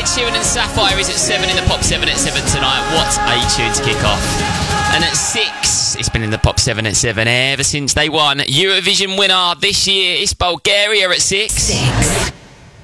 Ed Sheeran and Sapphire is at 7 in the Pop 7 at 7 tonight. What a tune to kick off. And at 6, it's been in the Pop 7 at 7 ever since they won. Eurovision winner this year, it's Bulgaria at 6.